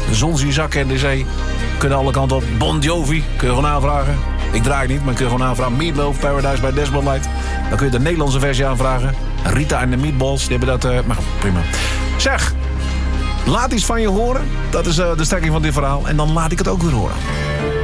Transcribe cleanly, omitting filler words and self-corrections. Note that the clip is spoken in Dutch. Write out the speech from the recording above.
De zon zie je zakken en de zee. Kunnen alle kanten op. Bon Jovi, kun je gewoon aanvragen. Ik draai niet, maar kun je gewoon aanvragen. Meatloaf, Paradise by Desmond Light. Dan kun je de Nederlandse versie aanvragen. Rita en de Meatballs, die hebben dat... maar prima. Zeg, laat iets van je horen. Dat is de strekking van dit verhaal. En dan laat ik het ook weer horen.